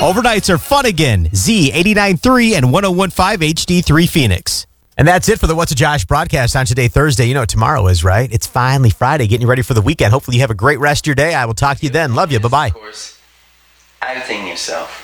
Overnights are fun again. Z89.3 and 101.5 HD3 Phoenix. And that's it for the What's a Josh broadcast on today, Thursday. You know what tomorrow is, right? It's finally Friday, getting you ready for the weekend. Hopefully you have a great rest of your day. I will talk to you then. Love you. Bye-bye. Of course, outing yourself.